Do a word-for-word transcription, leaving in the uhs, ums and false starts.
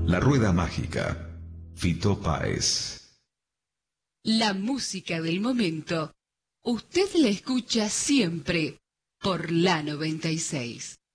La Rueda Mágica, Fito Páez. La música del momento, usted la escucha siempre por la noventa y seis.